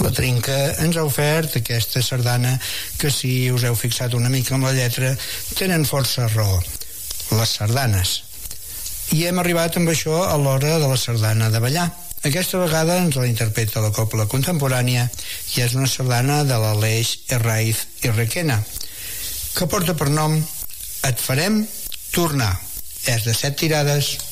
La Trinca ens ha ofert aquesta sardana que, si us heu fixat una mica en la lletra, tenen força raó, les sardanes. I hem arribat amb això a l'hora de la sardana de ballar. Aquesta vegada ens la interpreta la Cobla Contemporània i és una sardana de l'Aleix Herraiz i Requena, que porta per nom Et farem tornar. És de 7 tirades.